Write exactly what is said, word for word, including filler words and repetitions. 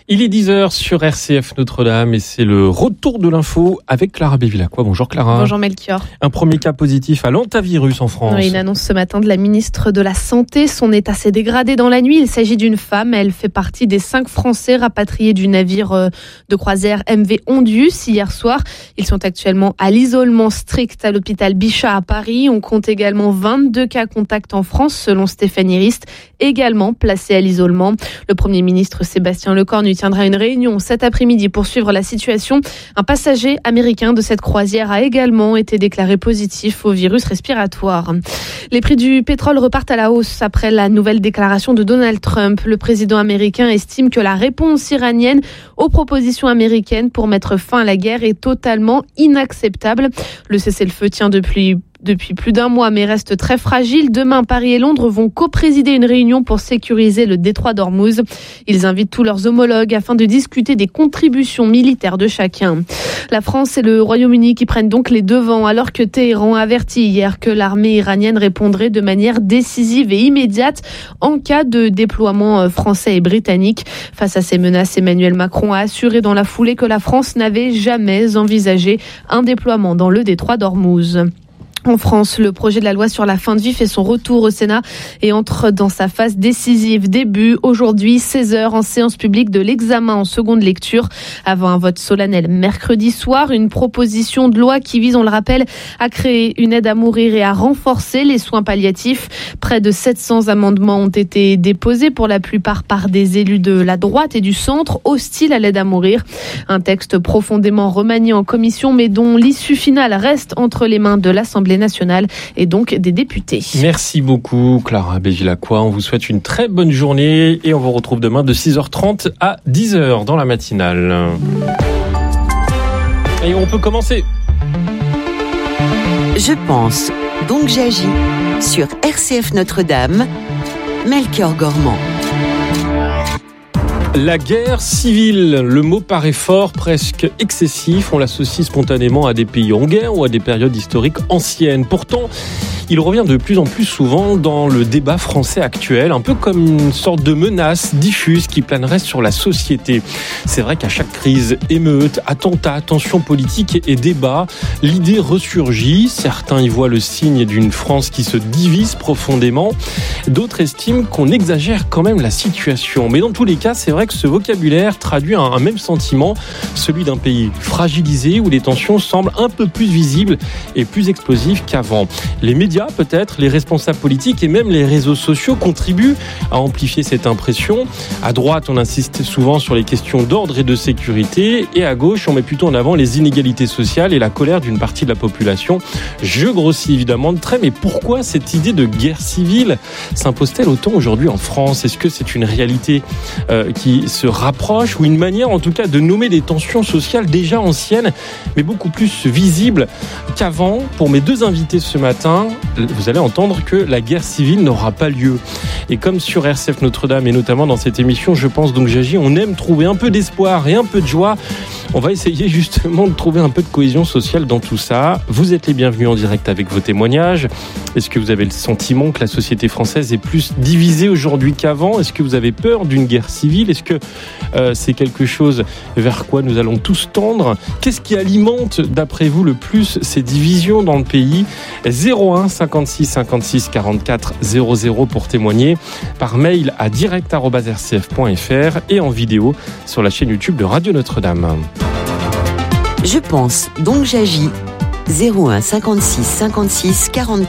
Il est dix heures sur R C F Notre-Dame et c'est le retour de l'info avec Clara Bévilacqua. Bonjour Clara. Bonjour Melchior. Un premier cas positif à l'hantavirus en France. Oui, une annonce ce matin de la ministre de la Santé. Son état s'est dégradé dans la nuit. Il s'agit d'une femme. Elle fait partie des cinq Français rapatriés du navire de croisière M V Ondius hier soir. Ils sont actuellement à l'isolement strict à l'hôpital Bichat à Paris. On compte également vingt-deux cas contacts en France selon Stéphanie Rist, également placé à l'isolement. Le Premier ministre Sébastien Lecornu tiendra une réunion cet après-midi pour suivre la situation. Un passager américain de cette croisière a également été déclaré positif au virus respiratoire. Les prix du pétrole repartent à la hausse après la nouvelle déclaration de Donald Trump. Le président américain estime que la réponse iranienne aux propositions américaines pour mettre fin à la guerre est totalement inacceptable. Le cessez-le-feu tient depuis depuis plus d'un mois, mais reste très fragile. Demain, Paris et Londres vont co-présider une réunion pour sécuriser le détroit d'Ormuz. Ils invitent tous leurs homologues afin de discuter des contributions militaires de chacun. La France et le Royaume-Uni qui prennent donc les devants, alors que Téhéran a averti hier que l'armée iranienne répondrait de manière décisive et immédiate en cas de déploiement français et britannique. Face à ces menaces, Emmanuel Macron a assuré dans la foulée que la France n'avait jamais envisagé un déploiement dans le détroit d'Ormuz. En France, le projet de la loi sur la fin de vie fait son retour au Sénat et entre dans sa phase décisive. Début aujourd'hui, seize heures en séance publique de l'examen en seconde lecture. Avant un vote solennel mercredi soir, une proposition de loi qui vise, on le rappelle, à créer une aide à mourir et à renforcer les soins palliatifs. Près de sept cents amendements ont été déposés, pour la plupart par des élus de la droite et du centre, hostiles à l'aide à mourir. Un texte profondément remanié en commission, mais dont l'issue finale reste entre les mains de l'Assemblée nationale et donc des députés. Merci beaucoup Clara Bévilacqua. On vous souhaite une très bonne journée et on vous retrouve demain de six heures trente à dix heures dans la matinale. Et on peut commencer. Je pense, donc j'agis sur R C F Notre-Dame, Melchior Gormand. La guerre civile, le mot paraît fort, presque excessif. On l'associe spontanément à des pays en guerre ou à des périodes historiques anciennes. Pourtant, il revient de plus en plus souvent dans le débat français actuel, un peu comme une sorte de menace diffuse qui planerait sur la société. C'est vrai qu'à chaque crise, émeute, attentat, tension politique et débat, l'idée ressurgit. Certains y voient le signe d'une France qui se divise profondément. D'autres estiment qu'on exagère quand même la situation. Mais dans tous les cas, c'est vrai que ce vocabulaire traduit un, un même sentiment, celui d'un pays fragilisé où les tensions semblent un peu plus visibles et plus explosives qu'avant. Les médias peut-être, les responsables politiques et même les réseaux sociaux contribuent à amplifier cette impression. À droite, on insiste souvent sur les questions d'ordre et de sécurité, et à gauche, on met plutôt en avant les inégalités sociales et la colère d'une partie de la population. Je grossis évidemment de trait, mais pourquoi cette idée de guerre civile s'impose-t-elle autant aujourd'hui en France ? Est-ce que c'est une réalité euh, qui se rapproche, ou une manière en tout cas de nommer des tensions sociales déjà anciennes, mais beaucoup plus visibles qu'avant ? Pour mes deux invités ce matin, vous allez entendre que la guerre civile n'aura pas lieu. Et comme sur R C F Notre-Dame, et notamment dans cette émission, je pense donc j'agis, on aime trouver un peu d'espoir et un peu de joie. On va essayer justement de trouver un peu de cohésion sociale dans tout ça. Vous êtes les bienvenus en direct avec vos témoignages. Est-ce que vous avez le sentiment que la société française est plus divisée aujourd'hui qu'avant ? Est-ce que vous avez peur d'une guerre civile ? Est-ce que euh, c'est quelque chose vers quoi nous allons tous tendre ? Qu'est-ce qui alimente, d'après vous, le plus ces divisions dans le pays ? zéro un cinquante-six cinquante-six quarante-quatre zéro zéro pour témoigner, par mail à direct arobase r c f point f r et en vidéo sur la chaîne YouTube de Radio Notre-Dame. Je pense, donc j'agis. zéro un cinquante-six cinquante-six quarante-quatre